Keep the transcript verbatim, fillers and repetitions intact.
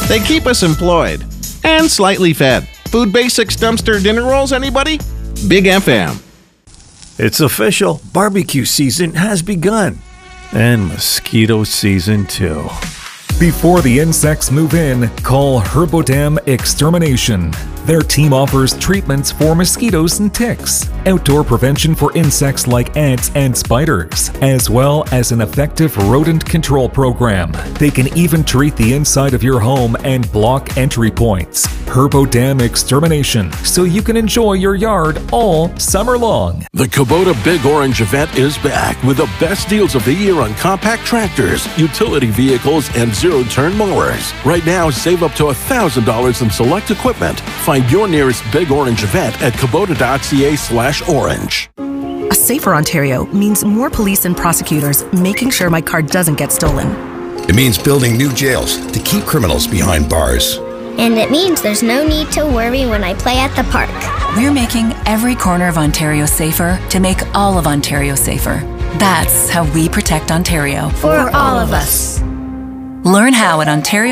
They keep us employed and slightly fed. Food Basics dumpster dinner rolls, anybody? Big F M. It's official. Barbecue season has begun. And mosquito season too. Before the insects move in, call Herbodam Extermination. Their team offers treatments for mosquitoes and ticks, outdoor prevention for insects like ants and spiders, as well as an effective rodent control program. They can even treat the inside of your home and block entry points. Herbodam Extermination, so you can enjoy your yard all summer long. The Kubota Big Orange event is back with the best deals of the year on compact tractors, utility vehicles, and zero-turn mowers. Right now, save up to one thousand dollars in select equipment. Find your nearest Big Orange event at kubota.ca slash orange. A safer Ontario means more police and prosecutors making sure my car doesn't get stolen. It means building new jails to keep criminals behind bars. And it means there's no need to worry when I play at the park. We're making every corner of Ontario safer to make all of Ontario safer. That's how we protect Ontario. For all of us. Learn how at Ontario